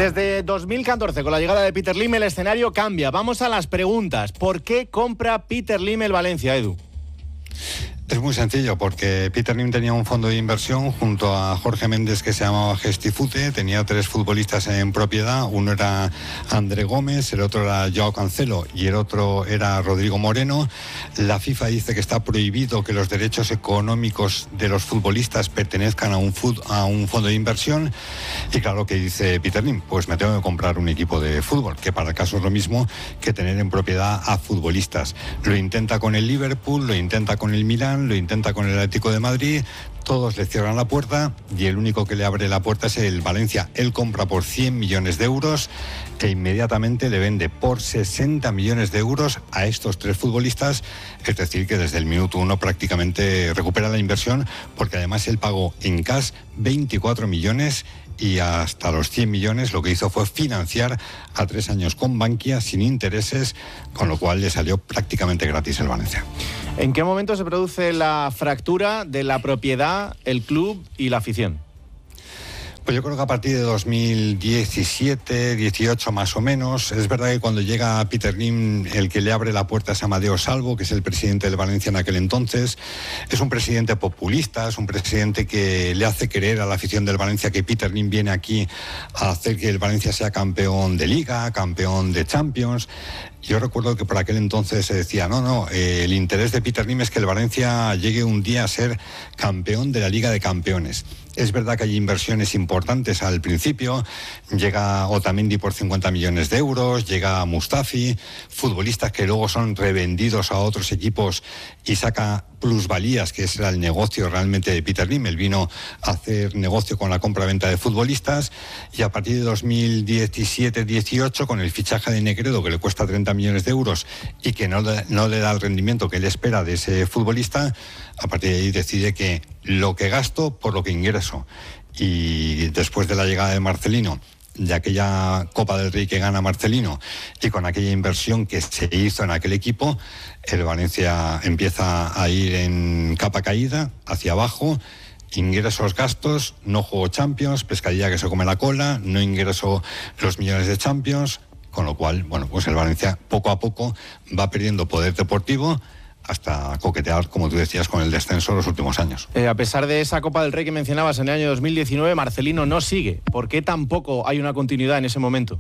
Desde 2014, con la llegada de Peter Lim, el escenario cambia. Vamos a las preguntas. ¿Por qué compra Peter Lim el Valencia, Edu? Es muy sencillo, porque Peter Lim tenía un fondo de inversión junto a Jorge Méndez que se llamaba Gestifute, tenía 3 futbolistas en propiedad, uno era André Gómez, el otro era Joao Cancelo y el otro era Rodrigo Moreno. La FIFA dice que está prohibido que los derechos económicos de los futbolistas pertenezcan a un fondo de inversión, y claro, que dice Peter Lim, pues me tengo que comprar un equipo de fútbol, que para el caso es lo mismo que tener en propiedad a futbolistas. Lo intenta con el Liverpool, lo intenta con el Milán, lo intenta con el Atlético de Madrid, todos le cierran la puerta y el único que le abre la puerta es el Valencia. Él compra por 100 millones de euros e inmediatamente le vende por 60 millones de euros a estos 3 futbolistas, es decir, que desde el minuto 1 prácticamente recupera la inversión, porque además él pagó en cash 24 millones y hasta los 100 millones lo que hizo fue financiar a 3 años con Bankia sin intereses, con lo cual le salió prácticamente gratis el Valencia. ¿En qué momento se produce la fractura de la propiedad, el club y la afición? Pues yo creo que a partir de 2017, 18 más o menos. Es verdad que cuando llega Peter Lim, el que le abre la puerta es Amadeo Salvo, que es el presidente del Valencia en aquel entonces. Es un presidente populista, es un presidente que le hace creer a la afición del Valencia que Peter Lim viene aquí a hacer que el Valencia sea campeón de Liga, campeón de Champions. Yo recuerdo que por aquel entonces se decía, el interés de Peter Lim es que el Valencia llegue un día a ser campeón de la Liga de Campeones. Es verdad que hay inversiones importantes al principio, llega Otamendi por 50 millones de euros, llega Mustafi, futbolistas que luego son revendidos a otros equipos y saca plusvalías, que ese era el negocio realmente de Peter Lim. Él vino a hacer negocio con la compra-venta de futbolistas, y a partir de 2017-18, con el fichaje de Negredo, que le cuesta 30 millones de euros y que no le da el rendimiento que él espera de ese futbolista, a partir de ahí decide que lo que gasto por lo que ingreso. Y después de la llegada de Marcelino, de aquella Copa del Rey que gana Marcelino y con aquella inversión que se hizo en aquel equipo, el Valencia empieza a ir en capa caída, hacia abajo. Ingresos, gastos, no juego Champions, pescadilla que se come la cola, no ingreso los millones de Champions, con lo cual, pues el Valencia poco a poco va perdiendo poder deportivo hasta coquetear, como tú decías, con el descenso en los últimos años. A pesar de esa Copa del Rey que mencionabas en el año 2019, Marcelino no sigue. ¿Por qué tampoco hay una continuidad en ese momento?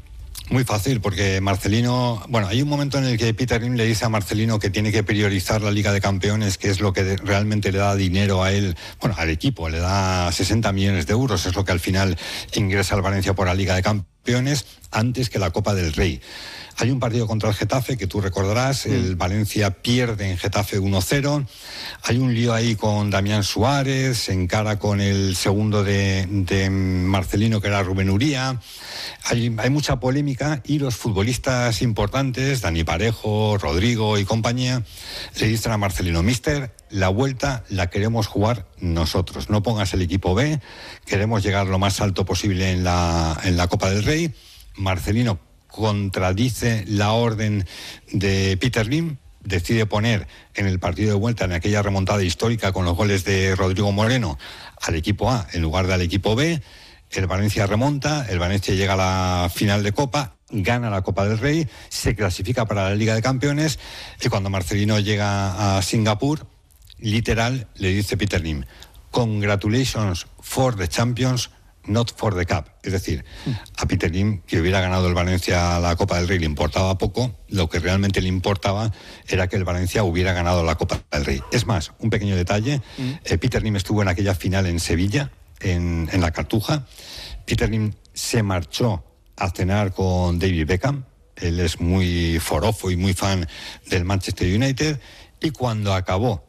Muy fácil, porque Marcelino... hay un momento en el que Peter Lim le dice a Marcelino que tiene que priorizar la Liga de Campeones, que es lo que realmente le da dinero a él, al equipo, le da 60 millones de euros, es lo que al final ingresa al Valencia por la Liga de Campeones, antes que la Copa del Rey. Hay un partido contra el Getafe que tú recordarás, el Valencia pierde en Getafe 1-0, hay un lío ahí con Damián Suárez, se encara con el segundo de Marcelino, que era Rubén Uría, hay mucha polémica, y los futbolistas importantes, Dani Parejo, Rodrigo y compañía, le dicen a Marcelino: Mister, la vuelta la queremos jugar nosotros, no pongas el equipo B, queremos llegar lo más alto posible en la Copa del Rey. Marcelino contradice la orden de Peter Lim, decide poner en el partido de vuelta, en aquella remontada histórica con los goles de Rodrigo Moreno, al equipo A en lugar del equipo B. El Valencia remonta, el Valencia llega a la final de Copa, gana la Copa del Rey, se clasifica para la Liga de Campeones, y cuando Marcelino llega a Singapur, literal, le dice Peter Lim: "Congratulations for the Champions, not for the Cup". Es decir, a Peter Lim, que hubiera ganado el Valencia la Copa del Rey, le importaba poco. Lo que realmente le importaba era que el Valencia hubiera ganado la Copa del Rey. Es más, un pequeño detalle, Peter Lim estuvo en aquella final en Sevilla, en la Cartuja. Peter Lim se marchó a cenar con David Beckham. Él es muy forofo y muy fan del Manchester United, y cuando acabó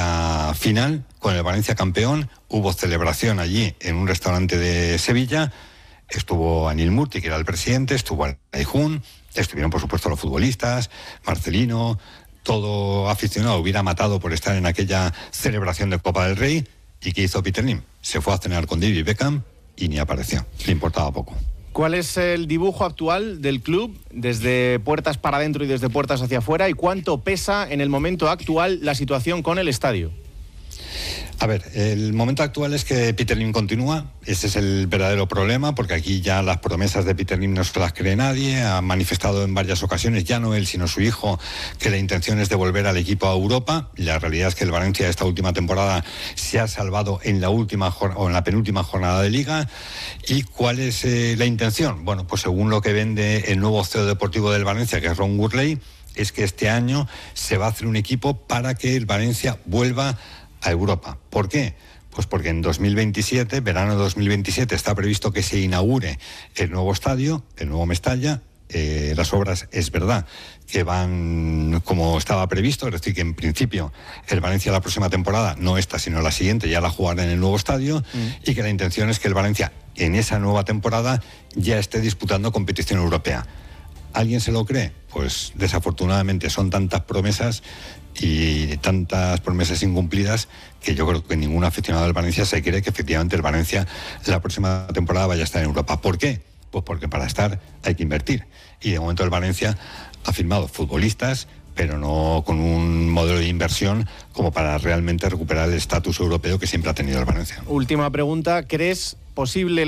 la final con el Valencia campeón, hubo celebración allí en un restaurante de Sevilla. Estuvo Anil Murti, que era el presidente, estuvo Alayjun, estuvieron por supuesto los futbolistas, Marcelino, todo aficionado hubiera matado por estar en aquella celebración de Copa del Rey. ¿Y qué hizo Peter Lim? Se fue a cenar con David Beckham y ni apareció, le importaba poco. ¿Cuál es el dibujo actual del club desde puertas para adentro y desde puertas hacia afuera? ¿Y cuánto pesa en el momento actual la situación con el estadio? A ver, el momento actual es que Peter Lim continúa, ese es el verdadero problema, porque aquí ya las promesas de Peter Lim no se las cree nadie, ha manifestado en varias ocasiones, ya no él sino su hijo, que la intención es de volver al equipo a Europa. La realidad es que el Valencia esta última temporada se ha salvado en la penúltima jornada de Liga. ¿Y cuál es la intención? Bueno, pues según lo que vende el nuevo CEO deportivo del Valencia, que es Ron Gurley, es que este año se va a hacer un equipo para que el Valencia vuelva a Europa. ¿Por qué? Pues porque en 2027, verano de 2027, está previsto que se inaugure el nuevo estadio, el nuevo Mestalla. Las obras, es verdad, que van como estaba previsto, es decir, que en principio el Valencia la próxima temporada, no esta, sino la siguiente, ya la jugará en el nuevo estadio, y que la intención es que el Valencia en esa nueva temporada ya esté disputando competición europea. ¿Alguien se lo cree? Pues desafortunadamente son tantas promesas y tantas promesas incumplidas que yo creo que ningún aficionado del Valencia se cree que efectivamente el Valencia la próxima temporada vaya a estar en Europa. ¿Por qué? Pues porque para estar hay que invertir. Y de momento el Valencia ha firmado futbolistas, pero no con un modelo de inversión como para realmente recuperar el estatus europeo que siempre ha tenido el Valencia. Última pregunta, ¿crees posible